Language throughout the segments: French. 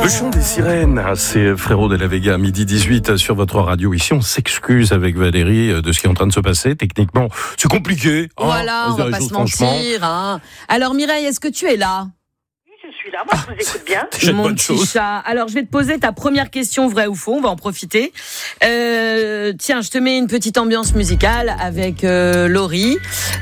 Le chant des sirènes, c'est Frérot de la Vega, midi 18 sur votre radio. Ici, on s'excuse avec Valérie de ce qui est en train de se passer. Techniquement, c'est compliqué. Voilà, on va pas se mentir. Hein. Alors Mireille, est-ce que tu es là ? Oui, je suis là. Moi, je vous écoute bien. Déjà une Mon bonne petit chose. chat. Alors, je vais te poser ta première question, vrai ou faux. On va en profiter. Tiens, je te mets une petite ambiance musicale avec Laurie.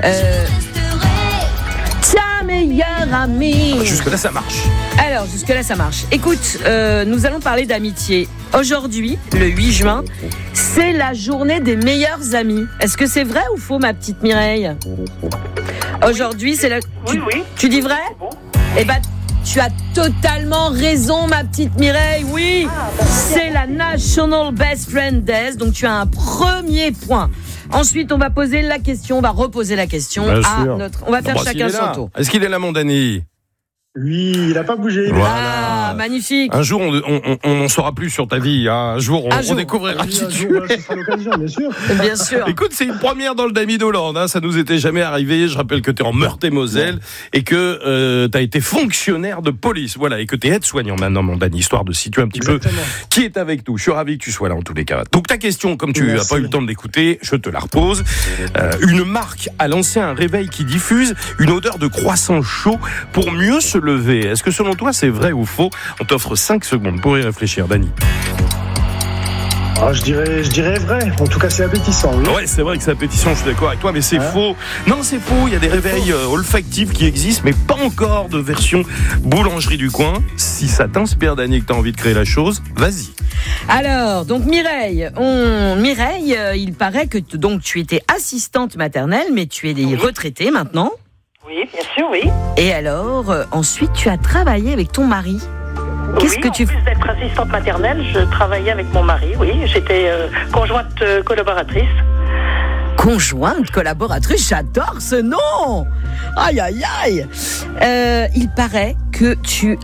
Ta meilleure amie. Jusque-là, ça marche. Alors, jusque-là, ça marche. Écoute, nous allons parler d'amitié. Aujourd'hui, le 8 juin, c'est la journée des meilleurs amis. Est-ce que c'est vrai ou faux, ma petite Mireille ? Aujourd'hui, c'est la... Oui. Tu dis vrai ? Bon. Eh ben, tu as totalement raison, ma petite Mireille. Oui, c'est la National Best Friend Days. Donc, tu as un premier point. Ensuite, on va poser la question, on va reposer la question Bien à sûr. notre... On va faire chacun son tour. Est-ce qu'il est là, mon Dany ? Oui, il n'a pas bougé. Voilà. Ah, magnifique. Un jour, on n'en saura plus sur ta vie. Hein. Un jour, on découvrira qui tu es. Ce sera l'occasion, bien sûr. Bien sûr. Écoute, c'est une première dans le Damy d'Hollande. Hein. Ça nous était jamais arrivé. Je rappelle que tu es en Meurthe-et-Moselle et que tu as été fonctionnaire de police. Voilà, et que tu es aide-soignant maintenant, mon Dany, histoire de situer un petit peu qui est avec nous. Je suis ravi que tu sois là en tous les cas. Donc ta question, comme tu n'as pas eu le temps de l'écouter, je te la repose. Une marque a lancé un réveil qui diffuse une odeur de croissant chaud pour mieux se lever. Est-ce que selon toi, c'est vrai ou faux ? On t'offre 5 secondes pour y réfléchir, Dany. Ah, je dirais vrai. En tout cas, c'est appétissant. Oui. Ouais, c'est vrai que c'est appétissant, je suis d'accord avec toi, mais c'est faux. Non, c'est faux. Il y a des réveils olfactifs qui existent, mais pas encore de version boulangerie du coin. Si ça t'inspire, Dany, que tu as envie de créer la chose, vas-y. Alors, donc Mireille, il paraît que donc tu étais assistante maternelle, mais tu es retraitée maintenant. Oui, bien sûr, oui. Et alors, ensuite, tu as travaillé avec ton mari. Qu'est-ce que tu En plus d'être assistante maternelle, je travaillais avec mon mari, oui. J'étais conjointe collaboratrice. Conjointe collaboratrice, j'adore ce nom. Aïe, aïe, aïe. Il paraît que tu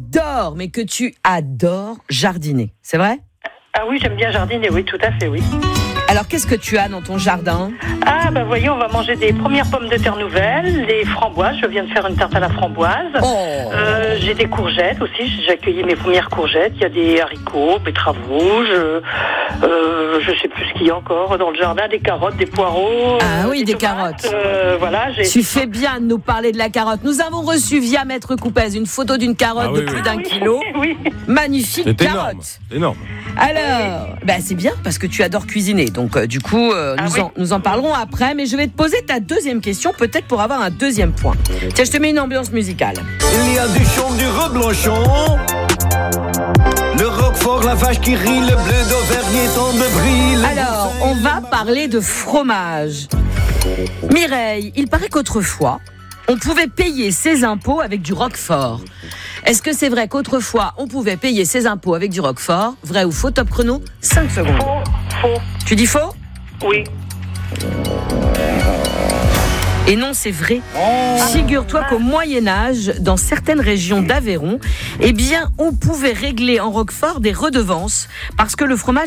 adores jardiner, c'est vrai ? Ah oui, j'aime bien jardiner, oui, tout à fait, oui. Alors, qu'est-ce que tu as dans ton jardin ? Ah, bah voyez, on va manger des premières pommes de terre nouvelles, des framboises. Je viens de faire une tarte à la framboise. Oh. J'ai des courgettes aussi. J'ai accueilli mes premières courgettes. Il y a des haricots, betteraves rouges. Je sais plus ce qu'il y a encore dans le jardin. Des carottes, des poireaux. Ah oui, des tomates, carottes. Voilà. Tu fais bien de nous parler de la carotte. Nous avons reçu via Maître Coupez une photo d'une carotte de plus d'un kilo. Oui. Magnifique C'est carotte. énorme. Alors, c'est bien parce que tu adores cuisiner. Donc, du coup, nous en parlerons après. Mais je vais te poser ta deuxième question, peut-être pour avoir un deuxième point. Tiens, je te mets une ambiance musicale. Il y a du champ, du reblanchon, le roquefort, la vache qui rit, le bleu d'Auvergne tant de brille. Alors, on va parler de fromage. Mireille, il paraît qu'autrefois, on pouvait payer ses impôts avec du roquefort. Est-ce que c'est vrai qu'autrefois, on pouvait payer ses impôts avec du roquefort ? Vrai ou faux ? Top chrono, 5 secondes. Faux. Tu dis faux ? Oui. Et non, c'est vrai. Figure-toi qu'au Moyen-Âge, dans certaines régions d'Aveyron, on pouvait régler en roquefort des redevances parce que le fromage